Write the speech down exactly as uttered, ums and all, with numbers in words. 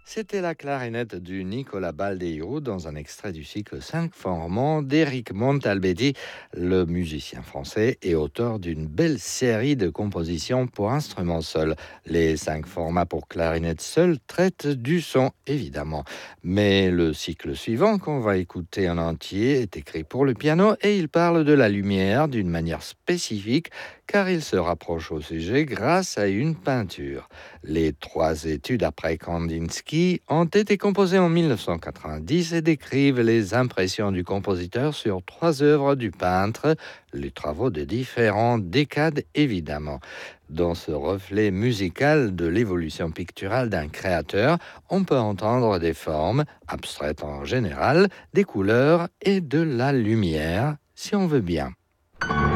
C'était la clarinette du Nicolas Baldeiro dans un extrait du cycle cinq formants d'Éric Montalbetti, le musicien français et auteur d'une belle série de compositions pour instruments seuls. Les cinq formats pour clarinette seule traitent du son, évidemment. Mais le cycle suivant, qu'on va écouter en entier, est écrit pour le piano et il parle de la lumière d'une manière spécifique car il se rapproche au sujet grâce à une peinture. Les trois études après Kandinsky ont été composées en mille neuf cent quatre-vingt-dix et décrivent les impressions du compositeur sur trois œuvres du peintre, les travaux de différentes décades évidemment. Dans ce reflet musical de l'évolution picturale d'un créateur, on peut entendre des formes, abstraites en général, des couleurs et de la lumière, si on veut bien.